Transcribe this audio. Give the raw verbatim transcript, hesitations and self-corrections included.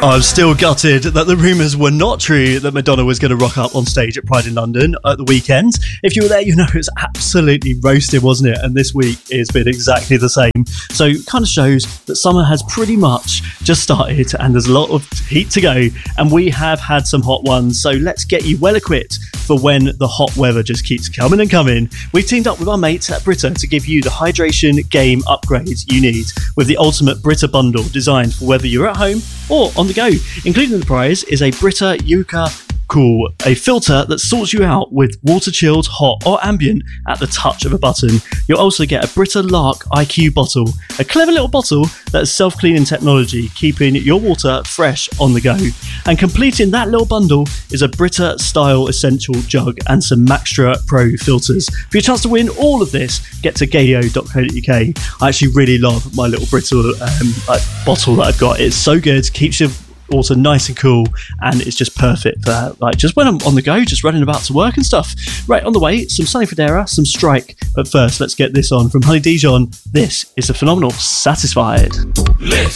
I'm still gutted that the rumours were not true that Madonna was going to rock up on stage at Pride in London at the weekend. If you were there, you know it was absolutely roasted, wasn't it? And this week has been exactly the same. So it kind of shows that summer has pretty much just started and there's a lot of heat to go. And we have had some hot ones. So let's get you well equipped for when the hot weather just keeps coming and coming. We've teamed up with our mates at Brita to give you the hydration game upgrades you need with the ultimate Brita bundle designed for whether you're at home or on the go. Including the prize is a Brita Yucca Cool, a filter that sorts you out with water chilled, hot or ambient at the touch of a button. You'll also get a Brita Lark I Q bottle, a clever little bottle that has self-cleaning technology, keeping your water fresh on the go. And completing that little bundle is a Brita Style Essential jug and some Maxtra Pro filters. For your chance to win all of this, get to gadio dot co dot uk. I actually really love my little Brita um, like, bottle that I've got. It's so good, keeps your water nice and cool, and it's just perfect for like just when I'm on the go, just running about to work and stuff. Right, on the way, some Sonny Fodera, some Strike, but first let's get this on from Honey Dijon. This is a phenomenal Satisfied. Let's